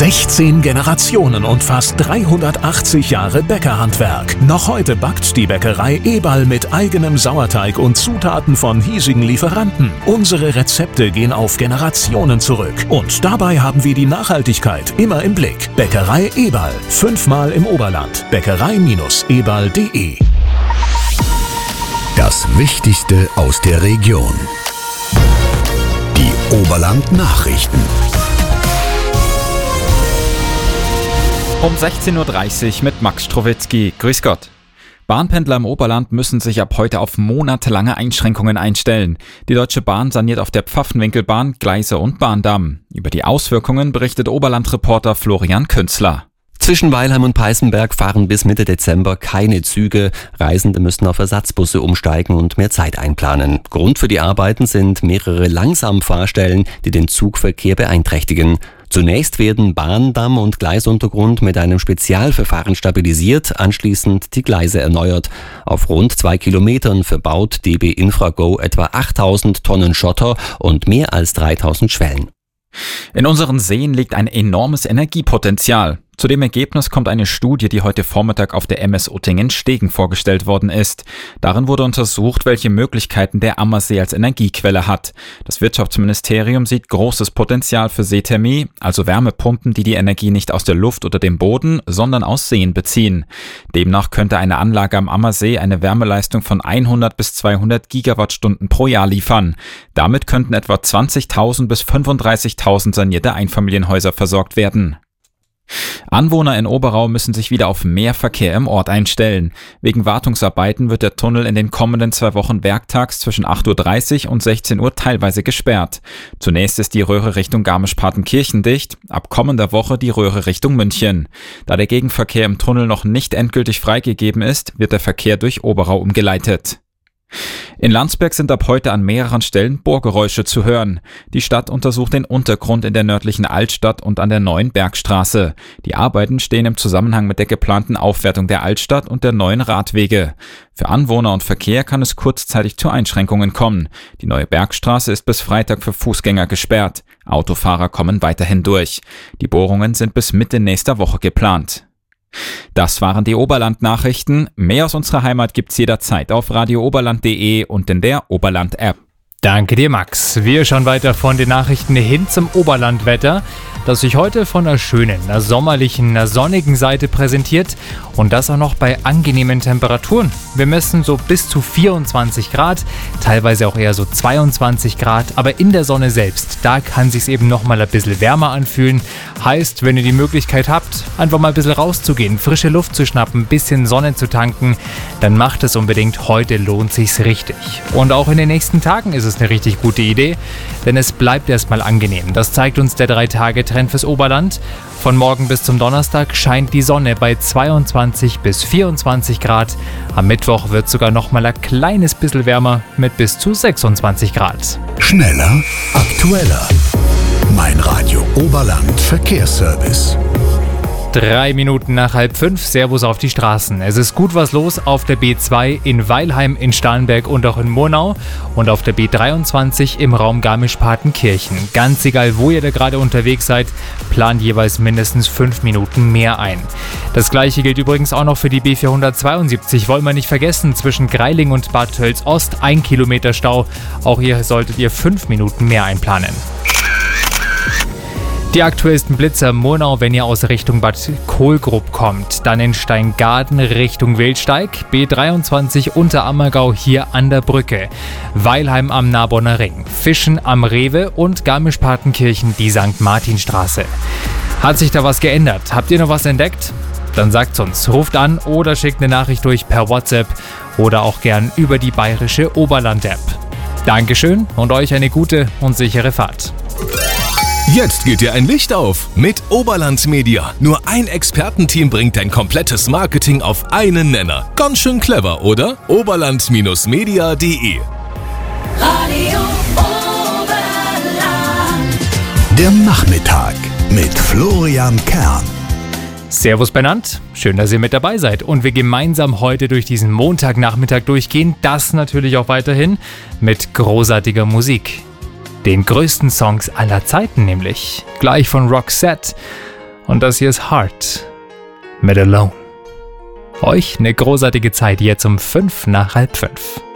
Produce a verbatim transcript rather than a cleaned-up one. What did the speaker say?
sechzehn Generationen und fast dreihundertachtzig Jahre Bäckerhandwerk. Noch heute backt die Bäckerei Eberl mit eigenem Sauerteig und Zutaten von hiesigen Lieferanten. Unsere Rezepte gehen auf Generationen zurück. Und dabei haben wir die Nachhaltigkeit immer im Blick. Bäckerei Eberl. Fünfmal im Oberland. Bäckerei Eberl punkt de. Das Wichtigste aus der Region. Die Oberland-Nachrichten. Um sechzehn Uhr dreißig mit Max Strowitzki. Grüß Gott. Bahnpendler im Oberland müssen sich ab heute auf monatelange Einschränkungen einstellen. Die Deutsche Bahn saniert auf der Pfaffenwinkelbahn Gleise und Bahndamm. Über die Auswirkungen berichtet Oberland-Reporter Florian Künzler. Zwischen Weilheim und Peißenberg fahren bis Mitte Dezember keine Züge. Reisende müssen auf Ersatzbusse umsteigen und mehr Zeit einplanen. Grund für die Arbeiten sind mehrere Langsamfahrstellen, die den Zugverkehr beeinträchtigen. Zunächst werden Bahndamm und Gleisuntergrund mit einem Spezialverfahren stabilisiert, anschließend die Gleise erneuert. Auf rund zwei Kilometern verbaut D B Infrago etwa achttausend Tonnen Schotter und mehr als dreitausend Schwellen. In unseren Seen liegt ein enormes Energiepotenzial. Zu dem Ergebnis kommt eine Studie, die heute Vormittag auf der M S Uttingen-Stegen vorgestellt worden ist. Darin wurde untersucht, welche Möglichkeiten der Ammersee als Energiequelle hat. Das Wirtschaftsministerium sieht großes Potenzial für Seethermie, also Wärmepumpen, die die Energie nicht aus der Luft oder dem Boden, sondern aus Seen beziehen. Demnach könnte eine Anlage am Ammersee eine Wärmeleistung von hundert bis zweihundert Gigawattstunden pro Jahr liefern. Damit könnten etwa zwanzigtausend bis fünfunddreißigtausend sanierte Einfamilienhäuser versorgt werden. Anwohner in Oberau müssen sich wieder auf mehr Verkehr im Ort einstellen. Wegen Wartungsarbeiten wird der Tunnel in den kommenden zwei Wochen werktags zwischen acht Uhr dreißig und sechzehn Uhr teilweise gesperrt. Zunächst ist die Röhre Richtung Garmisch-Partenkirchen dicht, ab kommender Woche die Röhre Richtung München. Da der Gegenverkehr im Tunnel noch nicht endgültig freigegeben ist, wird der Verkehr durch Oberau umgeleitet. In Landsberg sind ab heute an mehreren Stellen Bohrgeräusche zu hören. Die Stadt untersucht den Untergrund in der nördlichen Altstadt und an der neuen Bergstraße. Die Arbeiten stehen im Zusammenhang mit der geplanten Aufwertung der Altstadt und der neuen Radwege. Für Anwohner und Verkehr kann es kurzzeitig zu Einschränkungen kommen. Die neue Bergstraße ist bis Freitag für Fußgänger gesperrt. Autofahrer kommen weiterhin durch. Die Bohrungen sind bis Mitte nächster Woche geplant. Das waren die Oberland-Nachrichten. Mehr aus unserer Heimat gibt's jederzeit auf radio oberland punkt de und in der Oberland-App. Danke dir, Max. Wir schauen weiter von den Nachrichten hin zum Oberlandwetter, das sich heute von einer schönen, einer sommerlichen, einer sonnigen Seite präsentiert und das auch noch bei angenehmen Temperaturen. Wir messen so bis zu vierundzwanzig Grad, teilweise auch eher so zweiundzwanzig Grad, aber in der Sonne selbst, da kann sich's eben noch mal ein bisschen wärmer anfühlen. Heißt, wenn ihr die Möglichkeit habt, einfach mal ein bisschen rauszugehen, frische Luft zu schnappen, ein bisschen Sonne zu tanken, dann macht es unbedingt. Heute lohnt sich's richtig. Und auch in den nächsten Tagen ist es eine richtig gute Idee, denn es bleibt erstmal angenehm. Das zeigt uns der drei Tage Trend fürs Oberland. Von morgen bis zum Donnerstag scheint die Sonne bei zweiundzwanzig bis vierundzwanzig Grad. Am Mittwoch wird sogar noch mal ein kleines bisschen wärmer mit bis zu sechsundzwanzig Grad. Schneller, aktueller. Mein Radio Oberland Verkehrsservice. Drei Minuten nach halb fünf, Servus auf die Straßen. Es ist gut was los auf der B zwei in Weilheim, in Starnberg und auch in Murnau und auf der B dreiundzwanzig im Raum Garmisch-Partenkirchen. Ganz egal, wo ihr da gerade unterwegs seid, plant jeweils mindestens fünf Minuten mehr ein. Das gleiche gilt übrigens auch noch für die B vierhundertzweiundsiebzig, wollen wir nicht vergessen, zwischen Greiling und Bad Tölz-Ost ein Kilometer Stau. Auch hier solltet ihr fünf Minuten mehr einplanen. Die aktuellsten Blitzer Murnau, wenn ihr aus Richtung Bad Kohlgrub kommt. Dann in Steingaden Richtung Wildsteig, B dreiundzwanzig Unterammergau hier an der Brücke. Weilheim am Narbonner Ring, Fischen am Rewe und Garmisch-Partenkirchen die Sankt Martinstraße. Hat sich da was geändert? Habt ihr noch was entdeckt? Dann sagt's uns, ruft an oder schickt eine Nachricht durch per WhatsApp oder auch gern über die bayerische Oberland-App. Dankeschön und euch eine gute und sichere Fahrt. Jetzt geht dir ein Licht auf mit Oberland Media. Nur ein Expertenteam bringt dein komplettes Marketing auf einen Nenner. Ganz schön clever, oder? oberland Media punkt de Radio Oberland. Der Nachmittag mit Florian Kern. Servus benannt, schön, dass ihr mit dabei seid und wir gemeinsam heute durch diesen Montagnachmittag durchgehen. Das natürlich auch weiterhin mit großartiger Musik. Den größten Songs aller Zeiten nämlich. Gleich von Roxette. Und das hier ist Heart mit Alone. Euch eine großartige Zeit jetzt um fünf nach halb fünf.